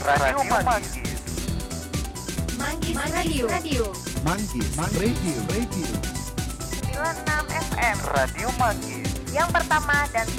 Radio Manggis. Manggis Radio. Manggis Radio. 96 FM. Radio Manggis. Yang pertama dan